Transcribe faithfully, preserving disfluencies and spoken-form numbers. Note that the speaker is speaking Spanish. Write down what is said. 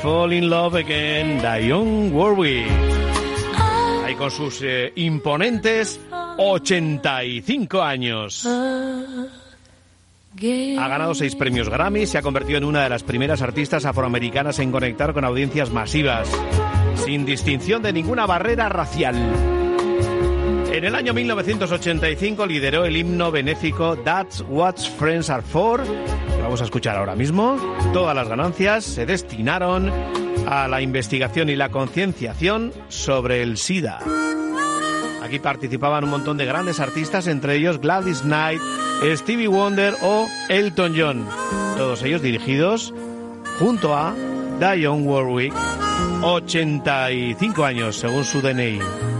Fall in Love Again, Dionne Warwick. Ahí con sus eh, imponentes ochenta y cinco años. Ha ganado seis premios Grammy, se ha convertido en una de las primeras artistas afroamericanas en conectar con audiencias masivas, sin distinción de ninguna barrera racial. En el año mil novecientos ochenta y cinco lideró el himno benéfico That's What Friends Are For, que vamos a escuchar ahora mismo. Todas las ganancias se destinaron a la investigación y la concienciación sobre el SIDA. Aquí participaban un montón de grandes artistas, entre ellos Gladys Knight, Stevie Wonder o Elton John. Todos ellos dirigidos junto a Dionne Warwick, ochenta y cinco años según su D N I.